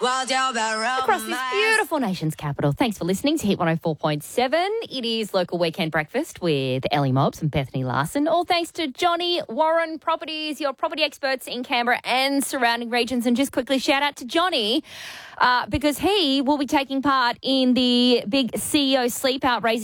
Across this beautiful nation's capital. Thanks for listening to Hit 104.7. It is Local Weekend Breakfast with Ellie Mobbs and Bethany Larson. All thanks to Johnny Warren Properties, your property experts in Canberra and surrounding regions. And just quickly shout out to Johnny because he will be taking part in the big CEO Sleep Out raising